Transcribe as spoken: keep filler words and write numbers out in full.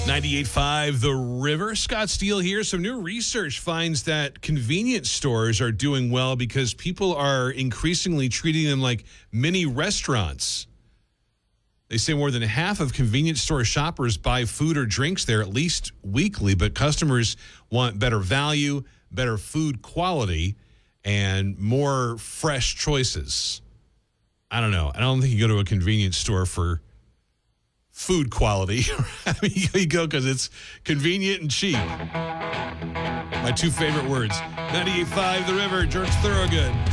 ninety-eight point five The River. Scott Steele here. Some new research finds that convenience stores are doing well because people are increasingly treating them like mini restaurants. They say more than half of convenience store shoppers buy food or drinks there at least weekly, but customers want better value, better food quality, and more fresh choices. I don't know. I don't think you go to a convenience store for food quality. I mean, you go because it's convenient and cheap. My two favorite words. ninety-eight point five The River, George Thorogood.